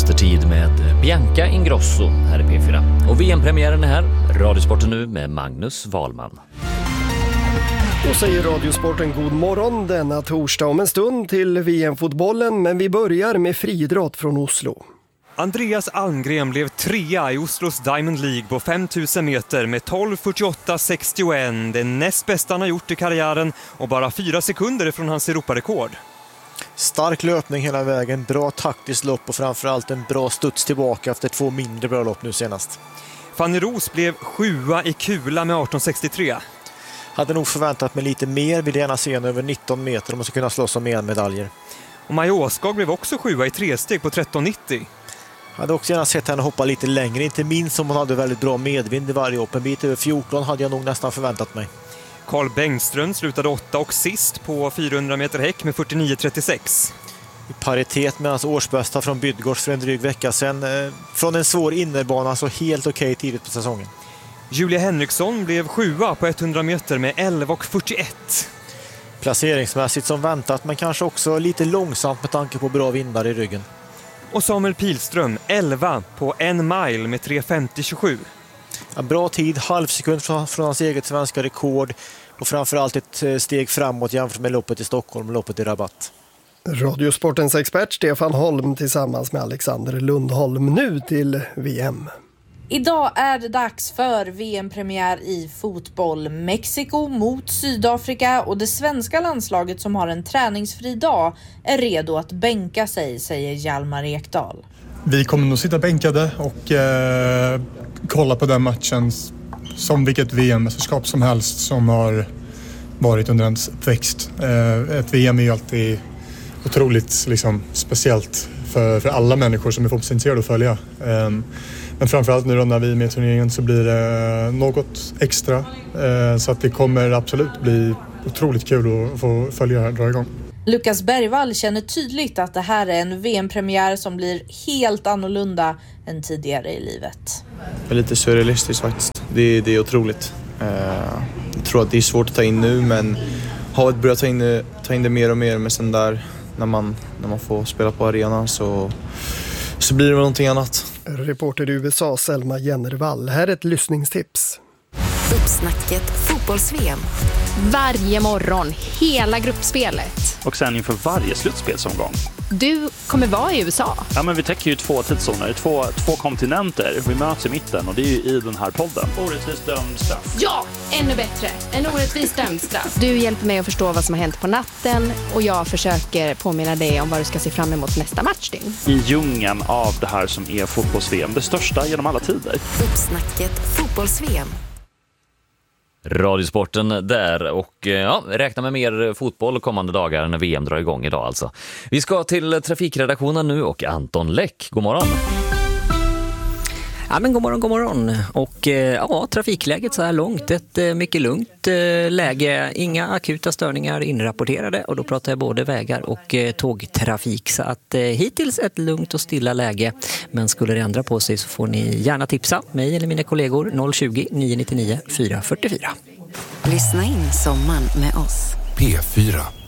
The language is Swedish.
Fönstertid med Bianca Ingrosso här i P4. Och VM-premiären är här. Radiosporten nu med Magnus Wahlman. Då säger Radiosporten god morgon denna torsdag om en stund till VM-fotbollen. Men vi börjar med friidrott från Oslo. Andreas Almgren blev 3:a i Oslos Diamond League på 5000 meter med 12:48,61. Det näst bästa han har gjort i karriären och bara 4 sekunder från hans Europarekord. Stark löpning hela vägen, bra taktiskt lopp och framförallt en bra studs tillbaka efter 2 mindre bra lopp nu senast. Fanny Roos blev 7:a i kula med 18:63. Hade nog förväntat mig lite mer, vill gärna se en över 19 meter om man ska kunna slåss om en medaljer. Och Maja Åskog blev också 7:a i 3-steg på 13:90. Hade också gärna sett henne hoppa lite längre, inte minst som hon hade väldigt bra medvind i varje hopp. En bit över 14 hade jag nog nästan förväntat mig. Carl Bengström slutade 8 och sist på 400 meter häck med 49:36. I paritet med hans årsbästa från Bydgårds för en dryg vecka sedan. Från en svår innerbana så helt okej tidigt på säsongen. Julia Henriksson blev 7:a på 100 meter med 11:41. Placeringsmässigt som väntat, men kanske också lite långsamt med tanke på bra vindar i ryggen. Och Samuel Pilström 11 på 1 mile med 3:50,27. En bra tid, halvsekund från hans eget svenska rekord och framförallt ett steg framåt jämfört med loppet i Stockholm och loppet i Rabat. Radiosportens expert Stefan Holm tillsammans med Alexander Lundholm nu till VM. Idag är det dags för VM-premiär i fotboll. Mexiko mot Sydafrika och det svenska landslaget som har en träningsfri dag är redo att bänka sig, säger Hjalmar Ekdal. Vi kommer nog sitta bänkade och kolla på den matchen som vilket VM-mästerskap som helst som har varit under ens uppväxt. Ett VM är ju alltid otroligt liksom, speciellt för alla människor som är fotbollsintresserade att följa. Men framförallt nu då när vi är med i turneringen så blir det något extra. Så att det kommer absolut bli otroligt kul att få följa det här, dra igång. Lukas Bergvall känner tydligt att det här är en VM-premiär som blir helt annorlunda än tidigare i livet. Det är lite surrealistiskt faktiskt. Det är otroligt. Jag tror att det är svårt att ta in nu, men har börjat ta in det mer och mer. Men sen där när man får spela på arenan så blir det någonting annat. Reporter i USA Selma Jennervall. Här är ett lyssningstips. Uppsnacket fotbolls-VM. Varje morgon, hela gruppspelet. Och sen inför varje slutspelsomgång. Du kommer vara i USA. Ja, men vi täcker ju 2 tidszoner, två kontinenter. Vi möts i mitten och det är ju i den här podden. Orättvist dömd straff. Ja, ännu bättre. En orättvist dömd straff. Du hjälper mig att förstå vad som har hänt på natten och jag försöker påminna dig om vad du ska se fram emot nästa matchdygn. I djungeln av det här som är fotbolls-VM, det största genom alla tider. Uppsnacket fotbolls-VM. Radiosporten där och räkna med mer fotboll kommande dagar när VM drar igång idag alltså. Vi ska till trafikredaktionen nu och Anton Läck, god morgon. Ja, men god morgon. Och trafikläget så här långt. Ett mycket lugnt läge. Inga akuta störningar inrapporterade. Och då pratar jag både vägar och tågtrafik. Så att hittills ett lugnt och stilla läge. Men skulle det ändra på sig så får ni gärna tipsa mig eller mina kollegor 020 999 444. Lyssna in sommaren med oss. P4.